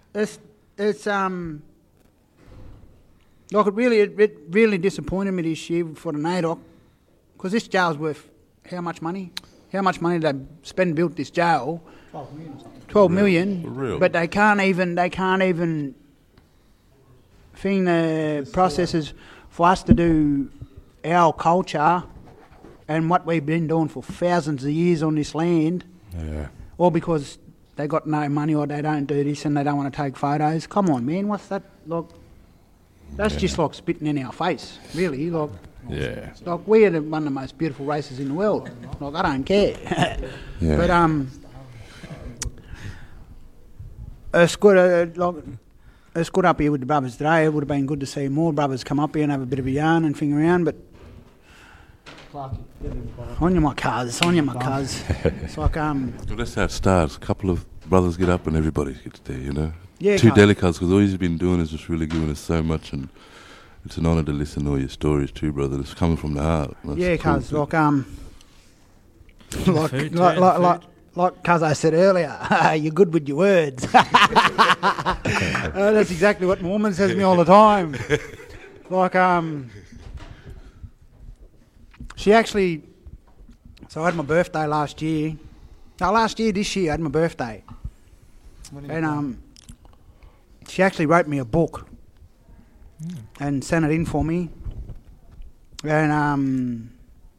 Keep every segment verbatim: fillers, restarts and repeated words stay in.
it's it's um. Like it really, it, it really disappointed me this year for the NAIDOC, because this jail's worth how much money? How much money did they spend built this jail? Twelve million. Twelve million. For real. But they can't even. They can't even. Thing the processes for us to do our culture and what we've been doing for thousands of years on this land. Yeah. All because they got no money or they don't do this and they don't want to take photos. Come on, man. What's that? Like, that's Yeah. just like spitting in our face, really. Like, Yeah. like we're the, one of the most beautiful races in the world. Like, I don't care. Yeah. But um, it's good. Uh, like, it's good up here with the brothers today. It would have been good to see more brothers come up here and have a bit of a yarn and thing around. But on you, my cuz. On you, my cuz. It's like um. Well, that's how it starts. A couple of brothers get up and everybody gets there, you know. Yeah, Two cuz. Delicats, because all he's been doing is just really giving us so much, and it's an honour to listen to all your stories too, brother. It's coming from the heart. That's Yeah, cool cuz. thing. Like um. like food too, like the like food. like. Like cuz I said earlier, you're good with your words. uh, that's exactly what my woman says to me all the time. Like, um, she actually, so I had my birthday last year. No, last year, this year, I had my birthday. And um, she actually wrote me a book and sent it in for me. And um,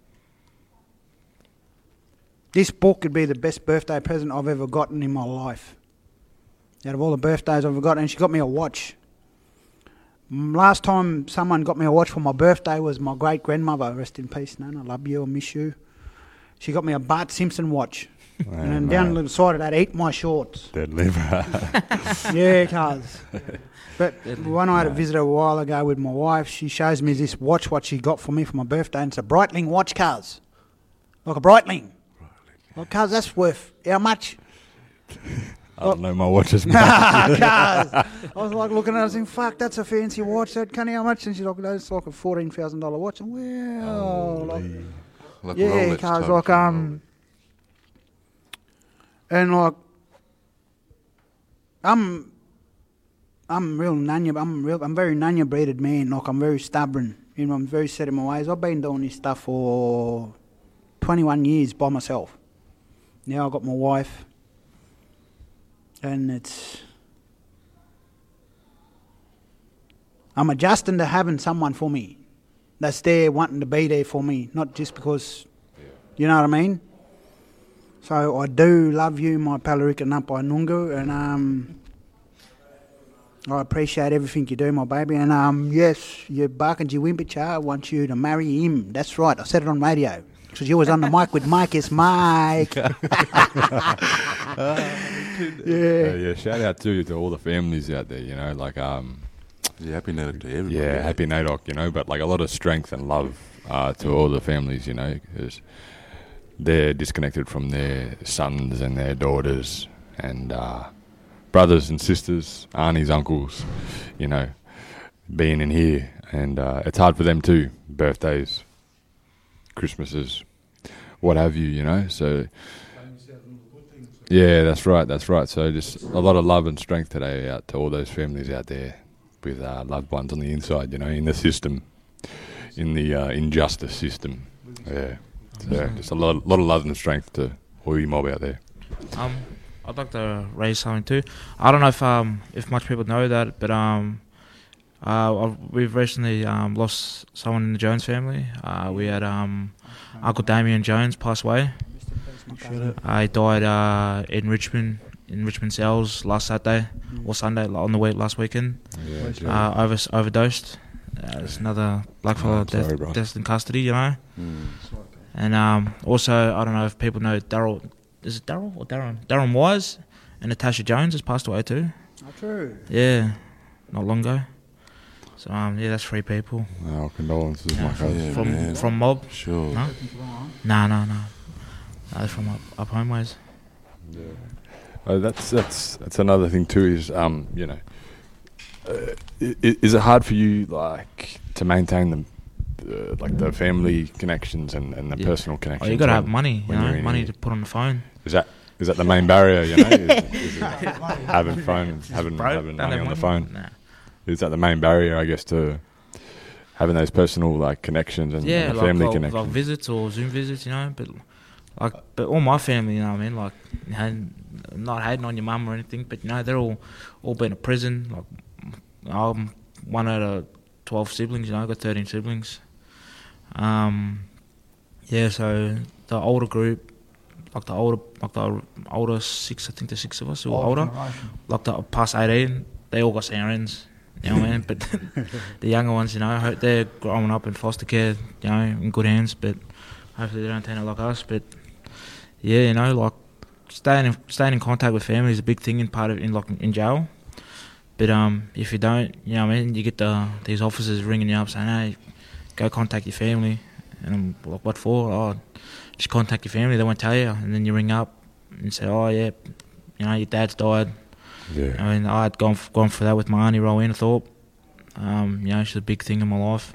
this book could be the best birthday present I've ever gotten in my life. Out of all the birthdays I've ever got, and she got me a watch. Mm, Last time someone got me a watch for my birthday was my great grandmother. Rest in peace, Nan. I love you. I miss you. She got me a Bart Simpson watch, and then down the side of that, eat my shorts. Dead liver. Yeah, cuz. But when I had a visit a while ago with my wife, she shows me this watch, what she got for me for my birthday, and it's a Breitling watch, cuz. Like a Breitling. Well, cuz, that's worth how much? I don't know my watches. Cuz. I was like looking at it saying, fuck, that's a fancy watch. That can't how much? And she's like, that's like a fourteen thousand dollars watch. And wow. Like, Like yeah, Rolex cuz, type like, thing, um, and like, I'm, I'm real nanya, I'm real, I'm very nanya breeded man. Like, I'm very stubborn. You know, I'm very set in my ways. I've been doing this stuff for twenty-one years by myself. Now I've got my wife, and it's, I'm adjusting to having someone for me that's there wanting to be there for me, not just because, you know what I mean? So I do love you, my Palurika Napai Nungu, and um, I appreciate everything you do, my baby. And um, yes, your Barkinji Wimpicha wants you to marry him. That's right, I said it on radio. Because you was on the mic with Mike, it's Mike. Uh, Yeah. yeah, shout out to to all the families out there, you know, like um, Yeah, happy NAIDOC to everybody. yeah, happy NAIDOC, you know, but like a lot of strength and love uh, to all the families, you know, because they're disconnected from their sons and their daughters and uh, brothers and sisters, aunties, uncles, you know, being in here, and uh, it's hard for them too. Birthdays, Christmases, what have you, you know. So yeah, that's right, that's right. So just a lot of love and strength today out to all those families out there with uh, loved ones on the inside, you know, in the system, in the uh, injustice system. Yeah, so just a lot, lot of love and strength to all you mob out there. Um, I'd like to raise something too. I don't know if um if much people know that, but um, uh, I've- we've recently um lost someone in the Jones family. Uh, we had um Uncle Damien Jones pass away. Uh, he died uh in Richmond in Richmond cells last Saturday or Sunday like, on the week last weekend. Yeah, Uh, over overdosed. Uh, it's another black Oh, fellow I'm sorry, death, bro. death in custody, you know. Mm. And um, also, I don't know if people know Daryl. Is it Daryl or Darren? Darren Wise and Natasha Jones has passed away too. Oh, true. Yeah, not long ago. So um, yeah, that's three people. Our condolences, Yeah, my from cousin. Yeah, from, man. from mob. Sure. No, no, no, no. No, from up, up homeways. Yeah. Uh, that's that's that's another thing too. Is um, you know, uh, is, is it hard for you like to maintain the uh, like the family connections and, and the Yeah. personal Oh, connections? you gotta have when- money, you when you're know, in money here? to put on the phone. Is that is that the main barrier? You know, is, is it having phone, having Broke, having don't money have on the money. phone. Nah. Is that the main barrier? I guess to having those personal like connections and, Yeah, and the like, family like, connections. like visits or Zoom visits, you know. But like, but all my family, you know what I mean. Like, you know, not hating on your mum or anything, but you know, they're all all been to prison. Like, I'm one out of twelve siblings. You know, I got thirteen siblings. Um, yeah, so the older group, like the older, like the older six, I think there's six of us who are older, like the past eighteen, they all got C R Ns. You know what I mean? But the younger ones, you know, they're growing up in foster care, you know, in good hands. But hopefully they don't turn out like us. But yeah, you know, like staying in, staying in contact with family is a big thing in part of in like in jail. But um, if you don't, you know what I mean, you get the these officers ringing you up saying, "Hey, go contact your family." And I'm like, "What for?" "Oh, just contact your family. They won't tell you." And then you ring up and say, "Oh yeah, you know, your dad's died." Yeah. I mean, I had gone f- gone for that with my auntie Rowena Thorpe. Um, you know, she's a big thing in my life.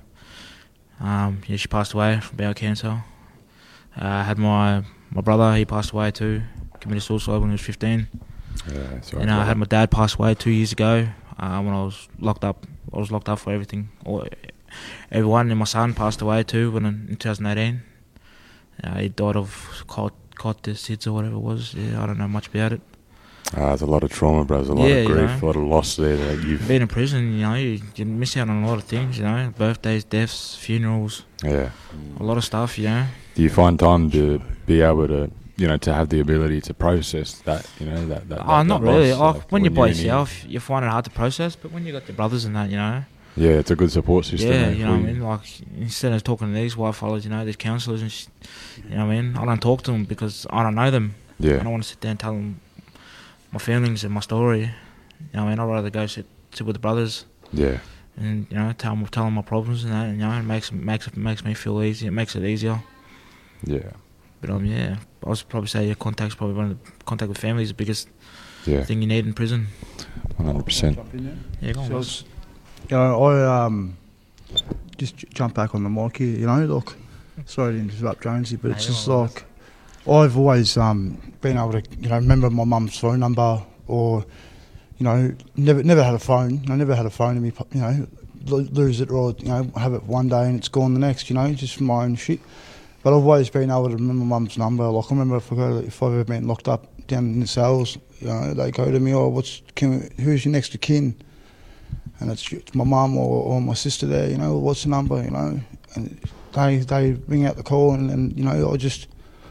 Um, yeah, she passed away from bowel cancer. Uh, I had my my brother, he passed away too, committed suicide when he was fifteen. Yeah, sorry And uh, I about had my dad pass away two years ago uh, when I was locked up. I was locked up for everything. All, everyone, and my son passed away too when in, in twenty eighteen. Uh, he died of cot corticosteroids or whatever it was. Yeah, I don't know much about it. Ah, there's a lot of trauma, bro. There's a lot Yeah, of you grief, know. a lot of loss there that you've. Being in prison, you know, you, you miss out on a lot of things, you know, birthdays, deaths, funerals, Yeah. a lot of stuff, you know. Do you find time to be able to, you know, to have the ability to process that, you know, that? that, Oh, that not that really. loss, Oh, like, when you're by in uni? yourself, you find it hard to process, but when you got your brothers and that, you know, Yeah, it's a good support system. yeah, eh, you for know what I mean. Like instead of talking to these white fellas, you know, these counsellors and, sh- you know what I mean. I don't talk to them because I don't know them. I Yeah. don't want to sit there and tell them my feelings and my story. You know what I mean. I'd rather go sit sit with the brothers Yeah. and you know tell them tell them my problems and that. And, you know, it makes makes it makes me feel easy. It makes it easier. Yeah. But um, yeah, I would probably say your contact's probably one of the contact with family is the biggest Yeah. thing you need in prison. One hundred percent. Yeah, go on. So boss. it's, you know, I um, just j- jump back on the mic here. You know, look, sorry to interrupt Jonesy, but No, it's you're just all like I've always um been able to, you know, remember my mum's phone number, or you know, never never had a phone. I never had a phone in me. You know, lo- lose it or you know have it one day and it's gone the next. You know, just from my own shit. But I've always been able to remember mum's number. Like I remember if I go, if I've ever been locked up down in the cells, you know, they go to me, "Oh, what's can we, who's your next of kin?" And it's, it's my mum or, or my sister there, you know, "What's the number?" You know, and they they ring out the call, and, and you know, I just,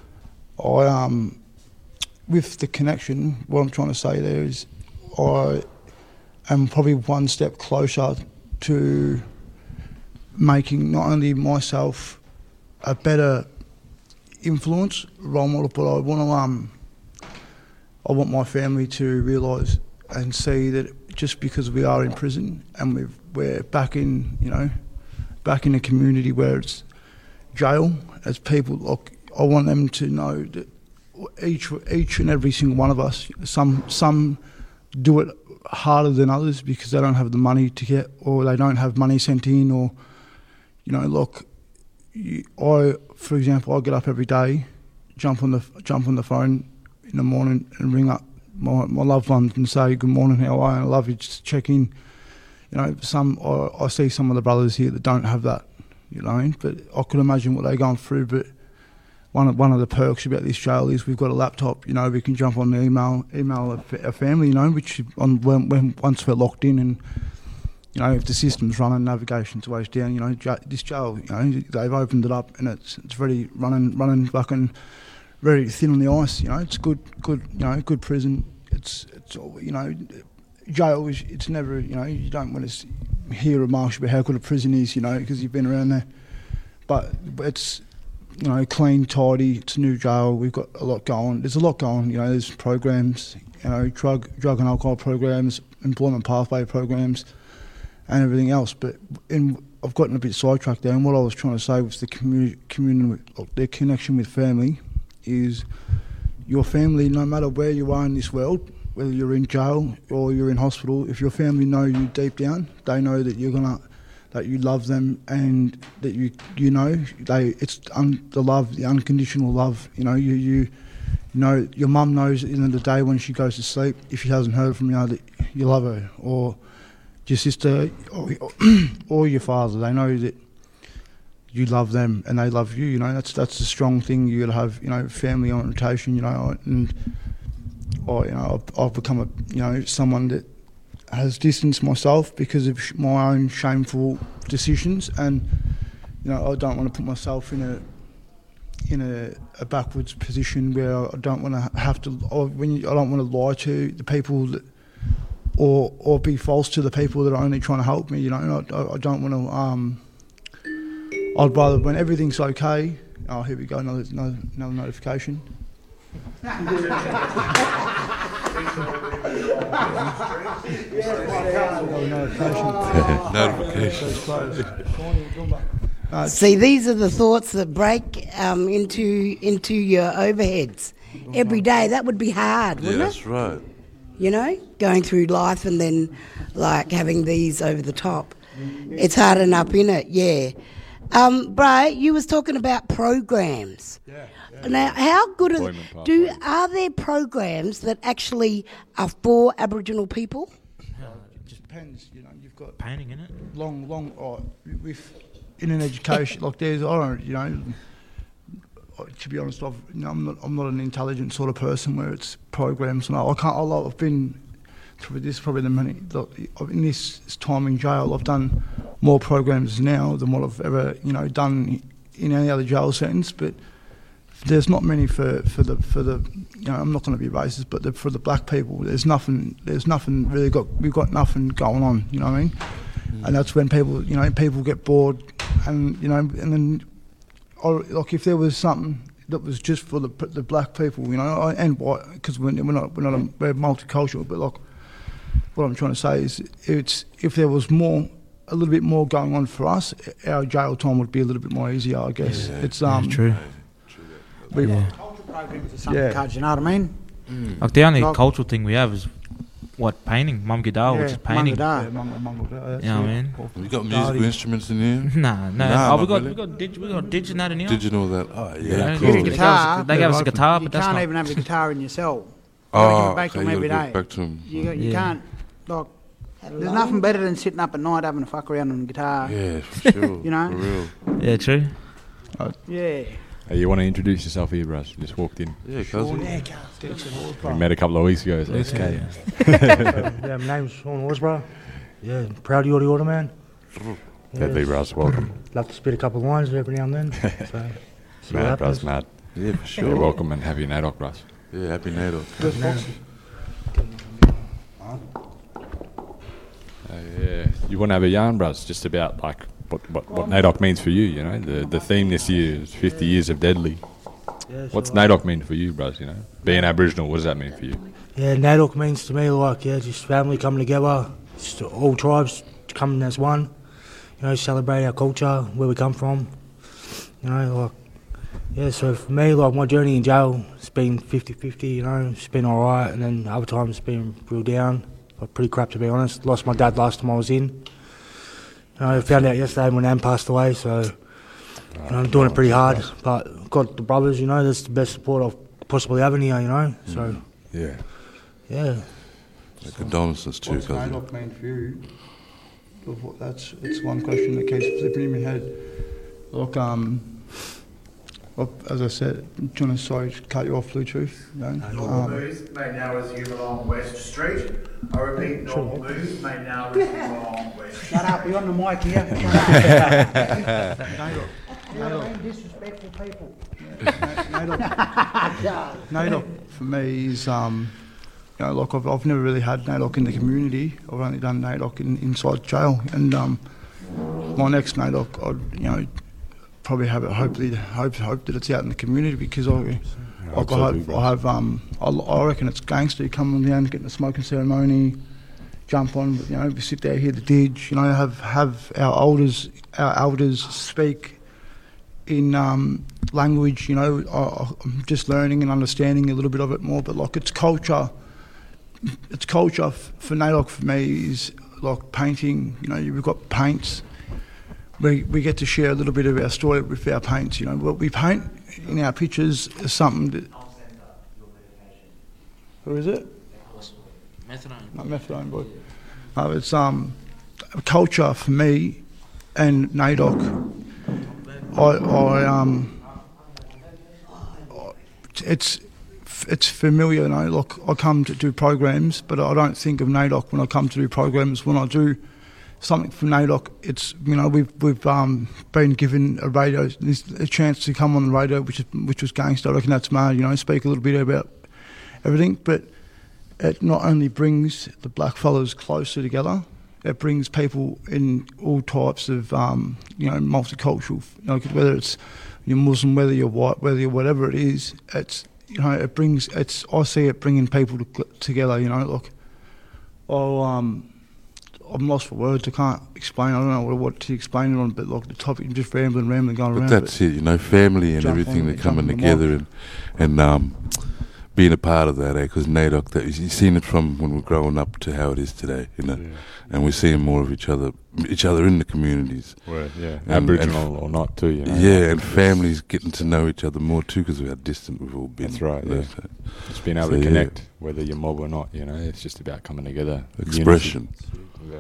I um, with the connection, what I'm trying to say there is, I am probably one step closer to making not only myself a better influence, role model, but I want to um, I want my family to realise and see that just because we are in prison and we've, we're back in, you know, back in a community where it's jail, as people, like, I want them to know that each each and every single one of us, some some do it harder than others because they don't have the money to get, or they don't have money sent in, or, you know, look, you, I, for example, I get up every day, jump on the jump on the phone in the morning and ring up my, my loved ones and say, "Good morning, how are you? I love you," just check in. You know, some I, I see some of the brothers here that don't have that, you know, but I could imagine what they're going through. But one of, one of the perks about this jail is we've got a laptop, you know, we can jump on the email, email a, a family, you know, which on when, when once we're locked in, and, you know, if the system's running, navigation's always down, you know, ja, this jail, you know, they've opened it up and it's it's very running, running fucking very thin on the ice, you know, it's good, good, you know, good prison. It's, it's you know, jail is, it's never, you know, you don't want to hear remarks about how good a prison is, you know, because you've been around there. But it's, you know, clean, tidy, it's a new jail, we've got a lot going. There's a lot going, you know, there's programs, you know, drug drug and alcohol programs, employment pathway programs, and everything else. But in, I've gotten a bit sidetracked there, and what I was trying to say was the community, community, their connection with family is your family, no matter where you are in this world, whether you're in jail or you're in hospital, if your family know you deep down, they know that you're gonna, that you love them, and that you you know they it's un, the love, the unconditional love. You know, you you you know, your mum knows at the end of the day when she goes to sleep, if she hasn't heard from you, that you love her, or your sister, or, or your father, they know that you love them and they love you. You know, that's that's a strong thing. You got to have, you know, family orientation. You know, and or you know, I've, I've become a you know someone that has distanced myself because of sh- my own shameful decisions, and you know, I don't want to put myself in a in a, a backwards position where I don't want to have to. Or when you, I don't want to lie to the people that, or or be false to the people that are only trying to help me. You know, I, I don't want to. Um, I'd rather when everything's okay. Oh, here we go. Another another, another notification. Notification. Uh, See, these are the thoughts that break um, into into your overheads every day. That would be hard, Yeah, wouldn't it? that's right. You know, going through life and then like having these over the top. It's hard enough, innit? Yeah. Um, Bray, you was talking about programs. yeah, yeah. Now, how good are Employment do pathways. are there programs that actually are for Aboriginal people? It just depends. You know, you've got Painting, innit? long, long. Oh, with in an education like there's, I don't, you know. To be honest, I've, you know, I'm not, I'm not an intelligent sort of person where it's programs and I, I can't. I, I've been through this probably the many in this time in jail. I've done more programs now than what I've ever, you know, done in any other jail sentence. But there's not many for, for the for the. You know, I'm not going to be racist, but the, for the black people, there's nothing. There's nothing really got. We've got nothing going on. You know what I mean? Mm. And that's when people, you know, people get bored, and you know, and then. Or, like if there was something that was just for the the black people, you know, and white, because we're, we're not we're not a, we're multicultural. But like, what I'm trying to say is, it's if there was more, a little bit more going on for us, our jail time would be a little bit more easier, I guess. Yeah. It's um, Yeah, true. we, Yeah. Cultural programs or something, Yeah. cards, you know what I mean? Like the only Like- cultural thing we have is what painting, Mum Gadal, which is painting. Mangada. yeah, mong- mong- uh, that's You know what I it. mean? Have you got musical instruments in here? Nah, no. Nah, oh, we not got really. we got dig, we got dig and that in here. Did you know that? Oh, yeah, Yeah, cool. yeah, Cool. They gave us, Guitar. they gave us a guitar, You but that's can't not. even have the guitar in your cell. You Oh, gotta give it back to okay, them you every gotta day. give it back to them. You, got- you Yeah. can't, like, there's nothing better than sitting up at night having a fuck around on the guitar. Yeah, for sure. You know? For real. Yeah, true. Yeah. Hey, you want to introduce yourself here, Bruce? Just walked in. Yeah, cousin. We met a couple of weeks ago. So S K. Yeah, my name's Sean Horsburgh. Yeah, proud of you, the order man. Deadly, Bruce. Welcome. Love to spit a couple of lines every now and then. So, see what Mad, Bruce, happens. mad. Yeah, for You're sure. welcome and happy Nadok, Bruce. Yeah, happy NATO. Uh, yeah. You want to have a yarn, Bruce, just about like what, what, what NAIDOC means for you, you know? The the theme this year is fifty years of Deadly. Yeah, What's so, NAIDOC mean for you, Bruce, you know? Being Aboriginal, what does that mean for you? Yeah, NAIDOC means to me like, yeah, just family coming together, just all tribes coming as one, you know, celebrate our culture, where we come from, you know, like, yeah, so for me, like, my journey in jail, it's been fifty-fifty, you know, it's been alright, and then other times it's been real down, like, pretty crap to be honest. Lost my dad last time I was in. You know, I found out yesterday when Nan passed away, so you know, I'm doing it pretty hard, but got the brothers, you know, that's the best support I've possibly have in here, you know, so, Yeah. yeah. Yeah, condolences too, What's cousin. NAIDOC mean for you? Of what- That's it's one question that keeps flipping in my head. Look, um, well, as I said, John, sorry to cut you off, Bluetooth. You know, Normal um, Moves may now resume along West Street. I repeat, Normal Moves may now resume along West Street. Shut up, you're on the mic here. Shut up. You know what I mean? Disrespectful people. NAIDOC, NAIDOC for me is, um, you know, like I've, I've never really had NAIDOC in the community. I've only done NAIDOC in, inside jail, and um, my next NAIDOC, I'd, you know, probably have it. Hopefully, hope hope that it's out in the community because I, like I Absolutely, have, I have, um, I, I reckon it's gangster coming down, getting a smoking ceremony, jump on, you know, we sit there, hear the didge, you know, have have our elders, our elders speak in um, language, you know, I, I'm just learning and understanding a little bit of it more, but like it's culture, it's culture f- for NAIDOC for me is like painting, you know, we've got paints, we we get to share a little bit of our story with our paints, you know, what we paint in our pictures is something that, Who is it? Methadone. Not methadone, boy. No, it's um, culture for me and NAIDOC. I, I um, it's it's familiar, you know. Like I come to do programs, but I don't think of NAIDOC when I come to do programs. When I do something for NAIDOC, it's, you know, we've we've um, been given a radio, a chance to come on the radio, which is which was gangster. I reckon that's mad, you know. Speak a little bit about everything, but it not only brings the blackfellas closer together, it brings people in all types of, um, you know, multicultural, you know, whether it's you're Muslim, whether you're white, whether you're whatever it is, it's, you know, it brings, it's, I see it bringing people to, together, you know, like, oh, um, I'm lost for words, I can't explain, I don't know what, what to explain it on, but like the topic, just rambling, rambling, going but around. That's it, you know, family and Jump everything, on, they're jump coming on the together mic. and, and um, being a part of that, eh? Because NAIDOC, that, you've seen it from when we're growing up to how it is today, you know, Yeah. and we're seeing more of each other, each other in the communities. Word, yeah. And- Aboriginal and- or not too, you know. Yeah, and It's- families getting to know each other more too, because of how distant we've all been. That's right, you know, yeah. so Just being able So, to yeah. connect, whether you're mob or not, you know, it's just about coming together. Expression. Unity.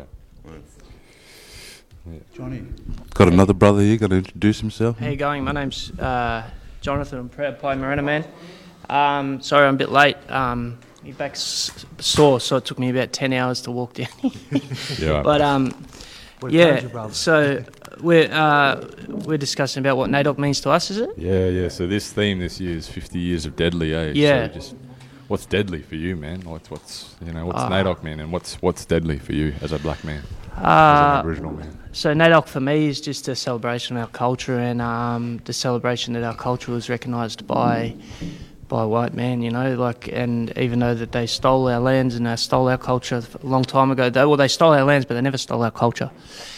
Yeah. Johnny. Got another brother here, going to introduce himself. How you going? My name's uh, Jonathan. I'm proud Pi Marina man. Um, sorry, I'm a bit late. Um, my back's sore, so it took me about ten hours to walk down here. Yeah. But um, What yeah, you, brother? so we're uh, we're discussing about what NAIDOC means to us, is it? Yeah, yeah. So this theme this year is fifty years of deadly, eh? Yeah. So just what's deadly for you, man? What's what's you know what's Uh, NAIDOC, man, and what's what's deadly for you as a black man, as an Uh, Aboriginal man? so NAIDOC for me is just a celebration of our culture, and um, the celebration that our culture was recognised by by white men, you know, like, and even though that they stole our lands and they stole our culture a long time ago, they, well, they stole our lands, but they never stole our culture.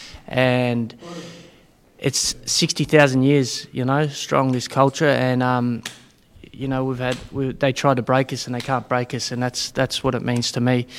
And it's sixty thousand years, you know, strong, this culture, and, um, you know, we've had, we, they tried to break us and they can't break us, and that's that's what it means to me.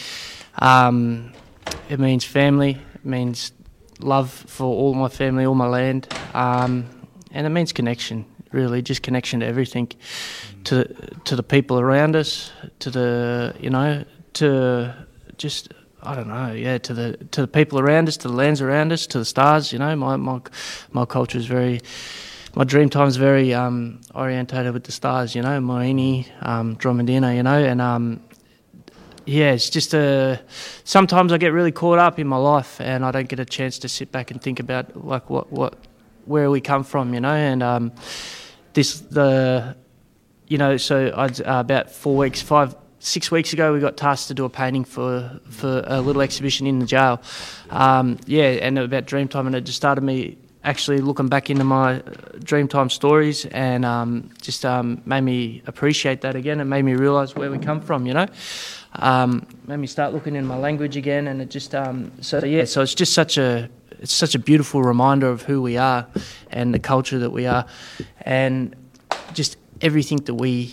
Um, it means family, it means love for all my family, all my land, um, and it means connection, really, just connection to everything, to to the people around us, to the, you know, to just, I don't know, yeah, to the to the people around us, to the lands around us, to the stars, you know. My my my culture is very, my dream time is very um, orientated with the stars, you know, Moini, um, Dromedina, you know, and um, yeah, it's just a. Sometimes I get really caught up in my life, and I don't get a chance to sit back and think about like what what where we come from, you know, and um, this the, you know, so I'd, uh, about four weeks, five. Six weeks ago, we got tasked to do a painting for for a little exhibition in the jail. Um, yeah, and about Dreamtime, and it just started me actually looking back into my Dreamtime stories, and um, just um, made me appreciate that again, and made me realise where we come from. You know, um, made me start looking in my language again, and it just um, so yeah. So it's just such a it's such a beautiful reminder of who we are and the culture that we are, and just everything that we.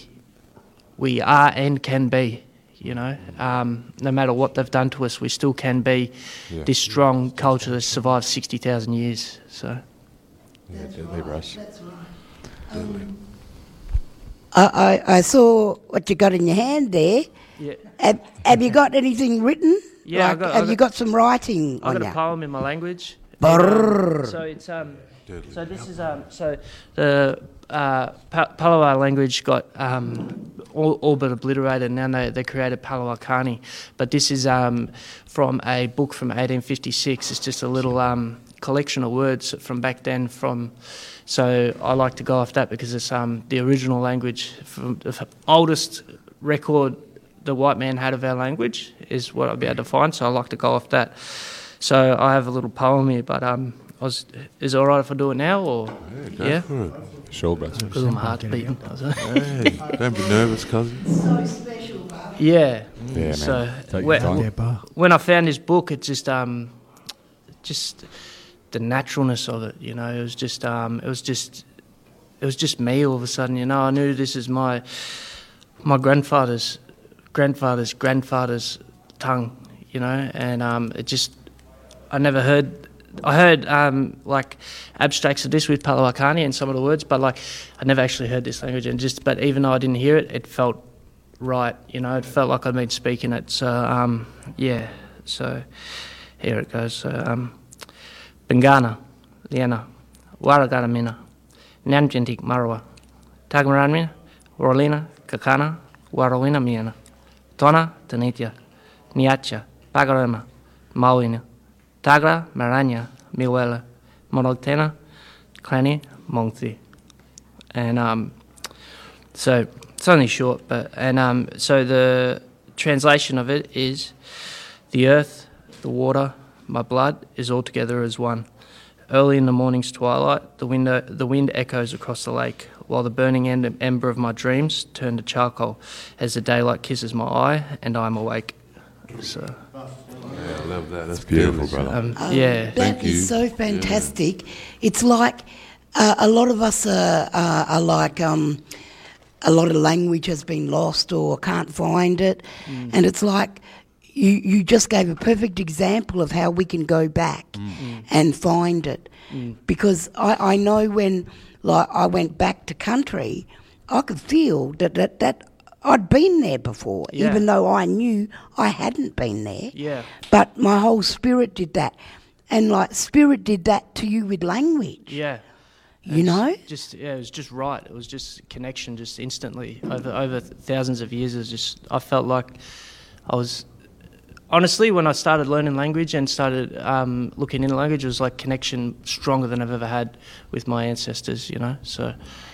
we are and can be, you know. Um, no matter what they've done to us, we still can be Yeah. this strong culture that's survived sixty thousand years. So, Yeah, deadly, Russ. Um, I, I, I saw what you got in your hand there. yeah. Have, have you got anything written? Yeah, I Like, got- I have got- you got some writing I on got you? a poem in my language. Brrr. Um, so it's um, so this is um, so the uh, pa- Palawa language got um, all, all but obliterated. Now they they created Palawakani, but this is um, from a book from eighteen fifty-six. It's just a little um, collection of words from back then. From so I like to go off that because it's um, the original language, from the f- oldest record the white man had of our language is what I'll be able to find. So I like to go off that. So I have a little poem here, but um, I was, is it all right if I do it now, or Yeah, go yeah? for it. Sure, bro. Because my heart's beating. Hey, don't be nervous, cousin. Yeah. Yeah, man. So Take your when, time. Yeah, bar. when I found this book, it just um, just the naturalness of it. You know, it was just um, it was just it was just me all of a sudden. You know, I knew this is my my grandfather's grandfather's grandfather's tongue. You know, and um, it just I never heard. I heard um, like abstracts of this with Palawakani and some of the words, but like I never actually heard this language. And just but even though I didn't hear it, it felt right. You know, it felt like I'd been speaking it. So um, yeah. So here it goes. So, um, Bengana, Liana, Waragaramina, Nanjentik Marwa, Tagmaranmina, Warlina, Kakana, Warawina Miana, Tona, Tanitia, Niacha, Pagarema, Mauina, Tagra, Maranya, Miwela, Monoltena, Clani, Mongthi. And um, so it's only short, but and um, so the translation of it is the earth, the water, my blood is all together as one. Early in the morning's twilight, the wind, the wind echoes across the lake, while the burning end, ember of my dreams turn to charcoal as the daylight kisses my eye and I'm awake. So, yeah, I love that. That's beautiful, beautiful, brother. um, Um, yeah. That Thank is you. so fantastic. It's like uh, a lot of us are, are, are like um, a lot of language has been lost or can't find it. Mm. And it's like you, you just gave a perfect example of how we can go back Mm. and find it. Mm. Because I, I know when like I went back to country, I could feel that, that, that I'd been there before, Yeah. even though I knew I hadn't been there. Yeah. But my whole spirit did that. And like spirit did that to you with language. Yeah. You It's know? Just yeah, it was just right. It was just connection, just instantly over over thousands of years. It was just I felt like I was honestly when I started learning language and started um, looking into language, it was like connection stronger than I've ever had with my ancestors. You know, so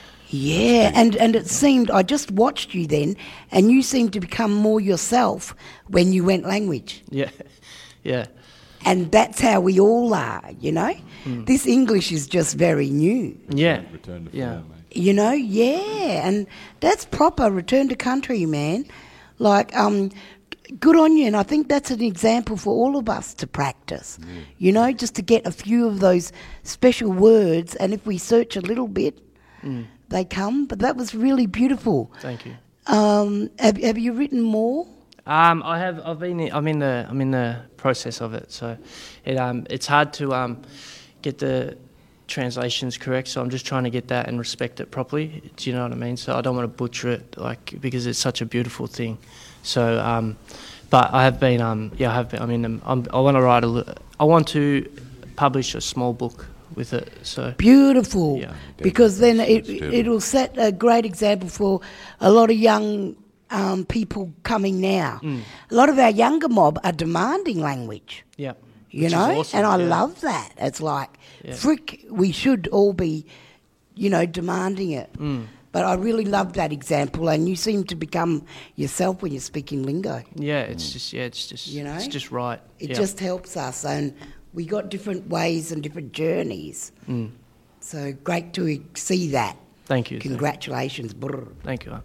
Yeah, and, and it seemed, I just watched you then, and you seemed to become more yourself when you went language. yeah, yeah, And that's how we all are, you know? Mm. This English is just very new. yeah, Return to yeah. form, mate. You know, yeah, and that's proper return to country, man. Like, um, good on you, and I think that's an example for all of us to practice. You know, just to get a few of those special words, and if we search a little bit, Mm. they come. But that was really beautiful. Thank you. Um, have, have you written more? Um, I have. I've been. I'm in the. I'm in the process of it. So, it um, it's hard to um, get the translations correct. So I'm just trying to get that and respect it properly. Do you know what I mean? So I don't want to butcher it, like because it's such a beautiful thing. So, um, but I have been. Um, yeah, I have been. I mean, I'm, I want to write a. li- I want to publish a small book with it. So Beautiful. Yeah. Because then it, Stable. it'll set a great example for a lot of young um, people coming now. Mm. A lot of our younger mob are demanding language. yeah, You Which is know, awesome, and I yeah. love that. It's like, Yeah. frick, we should all be, you know, demanding it. Mm. But I really love that example, and you seem to become yourself when you're speaking lingo. Yeah, it's just. Yeah, it's just. You know? it's just right. It yeah. just helps us, and we got different ways and different journeys. Mm. So great to see that. Thank you. Congratulations. Brr. Thank you.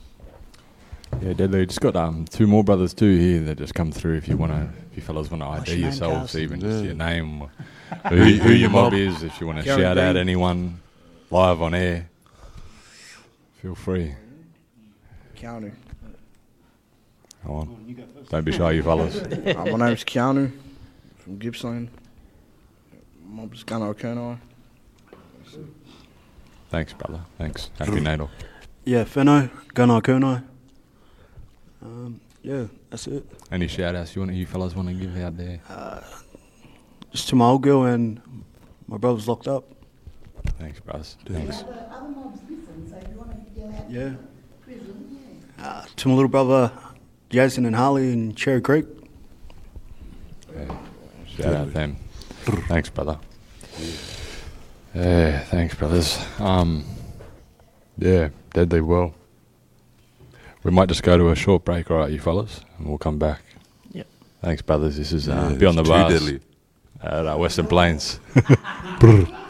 Yeah, Deadly. Just got um two more brothers too here that just come through. If you wanna, if you fellas wanna What's I D your name, yourselves, Carson? even just Yeah. your name, or who, who your mob is. If you wanna Gary shout out Green. anyone live on air, feel free. Keanu. Go on. Don't be shy, you fellas. Uh, my name's Keanu from Gippsland. Mob's Gunnar O'Kernai. Thanks, brother. Thanks. Happy Natal. Yeah, Fenno, Gunnar Kunai. Um, yeah, that's it. Any shout outs you want you fellas want to give out there? Just to my old girl and my brother's locked up. Thanks, brothers. Thanks. Other mobs listen, so if you want to yell out Yeah. prison, yeah. Uh, to my little brother, Jason and Harley in Cherry Creek. Yeah. Shout out them. Thanks, brother. Yeah, thanks, brothers. Um, yeah, deadly well. We might just go to a short break, all right, you fellas, and we'll come back. Yep. Thanks, brothers. This is uh, Yeah, Beyond the it's too Bars deadly. at uh, Western Plains.